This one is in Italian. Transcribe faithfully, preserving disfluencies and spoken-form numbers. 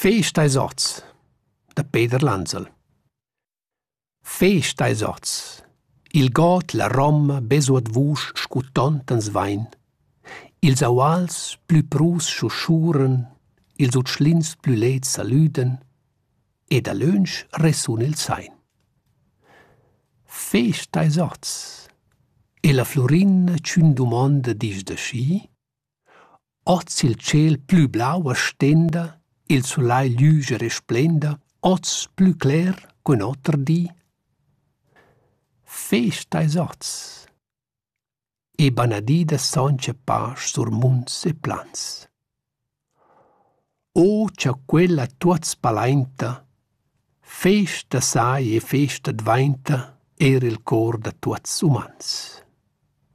Festa eis oz, da Peter Lanzel. Festa eis oz, il got la Roma besuat vusch scutontans vain, ils auals plü prus schuschuren, ils utschlins plü lets salüden, e da lönsch resun il sein. Festa eis oz, e la Florina c'ün dumonda dis da schi, oz il ciel plü blau a stenda, il sulai lüge resplenda, oz plü cler qu'un otter di. Festa eis oz, e banadida sonce pasch sur munts e plans. O c'ha quella tuots palainta, festa sai e festa dvainta, era il cor da tuots umans.